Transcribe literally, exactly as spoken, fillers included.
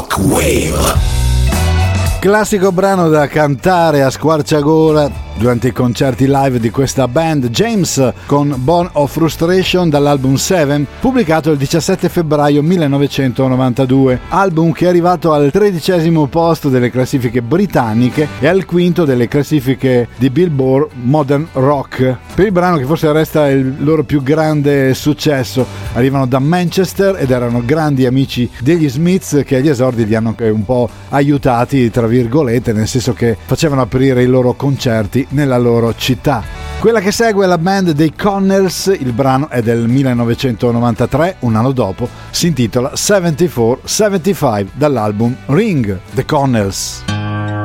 Shockwave. Classico brano da cantare a squarciagola durante i concerti live di questa band, James con Born of Frustration dall'album Seven, pubblicato il diciassette febbraio millenovecentonovantadue, album che è arrivato al tredicesimo posto delle classifiche britanniche e al quinto delle classifiche di Billboard Modern Rock. Per il brano, che forse resta il loro più grande successo, arrivano da Manchester ed erano grandi amici degli Smiths, che agli esordi li hanno un po' aiutati, tra virgolette, nel senso che facevano aprire i loro concerti nella loro città. Quella che segue è la band dei Connells, il brano è del millenovecentonovantatré, un anno dopo, si intitola settantaquattro settantacinque dall'album Ring, The Connells.